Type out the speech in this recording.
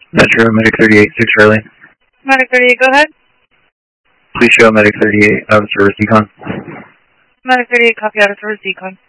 Metro, Medic 38, 6 Charlie. Medic 38, go ahead. Please show Medic 38 out of service decon. Medic 38, copy out of service decon.